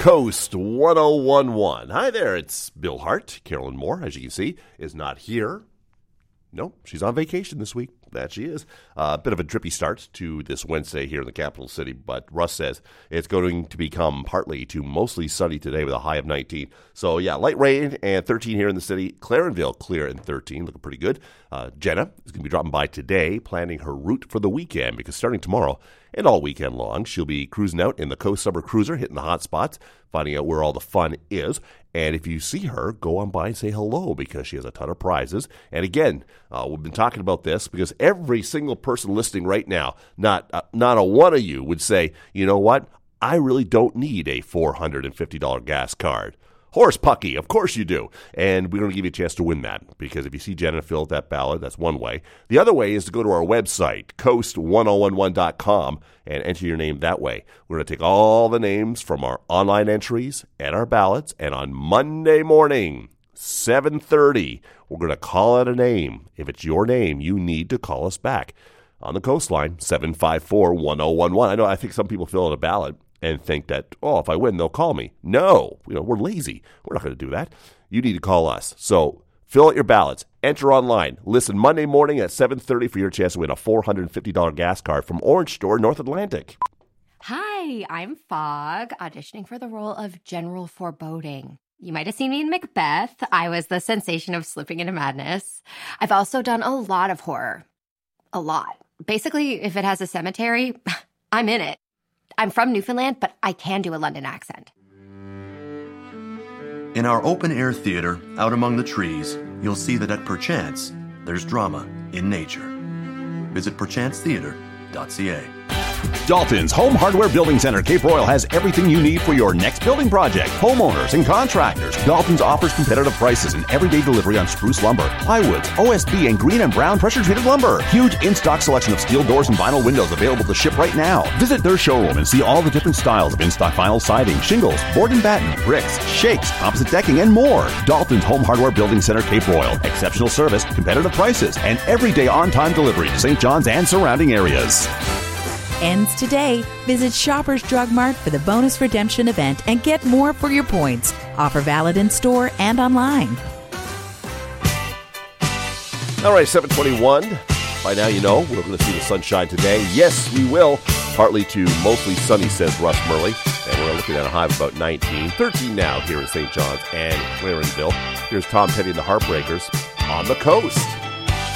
Coast 1011. Hi there, it's Bill Hart. Carolyn Moore, as you can see, is not here. No, she's on vacation this week. That she is. A bit of a drippy start to this Wednesday here in the capital city, but Russ says it's going to become partly to mostly sunny today with a high of 19. So, yeah, light rain and 13 here in the city. Clarenville, clear and 13, looking pretty good. Jenna is going to be dropping by today, planning her route for the weekend, because starting tomorrow and all weekend long, she'll be cruising out in the Coast Summer Cruiser, hitting the hot spots, finding out where all the fun is. And if you see her, go on by and say hello, because she has a ton of prizes. And again, we've been talking about this because every single person listening right now, not a one of you would say, you know what, I really don't need a $450 gas card. Horse Pucky, of course you do. And we're going to give you a chance to win that, because if you see Jenna fill out that ballot, that's one way. The other way is to go to our website, coast1011.com, and enter your name that way. We're going to take all the names from our online entries and our ballots, and on Monday morning, 7:30, we're going to call out a name. If it's your name, you need to call us back on the coastline, 754-1011. I think some people fill out a ballot and think that, oh, if I win, they'll call me. No, we're lazy. We're not going to do that. You need to call us. So fill out your ballots. Enter online. Listen Monday morning at 7:30 for your chance to win a $450 gas card from Orange Store, North Atlantic. Hi, I'm Fog, auditioning for the role of General Foreboding. You might have seen me in Macbeth. I was the sensation of slipping into madness. I've also done a lot of horror. A lot. Basically, if it has a cemetery, I'm in it. I'm from Newfoundland, but I can do a London accent. In our open-air theater, out among the trees, you'll see that at Perchance, there's drama in nature. Visit perchancetheater.ca. Dalton's Home Hardware Building Center, Cape Royal, has everything you need for your next building project. Homeowners and contractors. Dalton's offers competitive prices and everyday delivery on spruce lumber, plywoods, OSB, and green and brown pressure-treated lumber. Huge in-stock selection of steel doors and vinyl windows available to ship right now. Visit their showroom and see all the different styles of in-stock vinyl siding, shingles, board and batten, bricks, shakes, composite decking, and more. Dalton's Home Hardware Building Center, Cape Royal. Exceptional service, competitive prices, and everyday on-time delivery to St. John's and surrounding areas. Ends today. Visit Shoppers Drug Mart for the bonus redemption event and get more for your points. Offer valid in store and online. All right, 7:21. By now you know we're going to see the sunshine today. Yes, we will. Partly to mostly sunny, says Russ Murley. And we're looking at a high of about 19. 13 now here in St. John's and Clarenville. Here's Tom Petty and the Heartbreakers on the coast.